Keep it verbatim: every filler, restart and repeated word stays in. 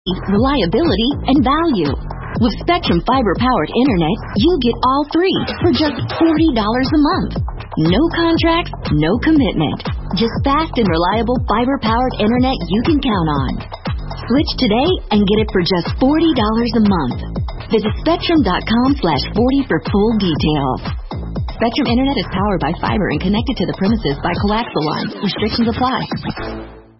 reliability, and value. With Spectrum fiber-powered internet, you get all three for just forty dollars a month. No contracts, no commitment. Just fast and reliable fiber-powered internet you can count on. Switch today and get it for just forty dollars a month. Visit Spectrum.com slash 40 for full details. Spectrum Internet is powered by fiber and connected to the premises by coaxial lines. Restrictions apply.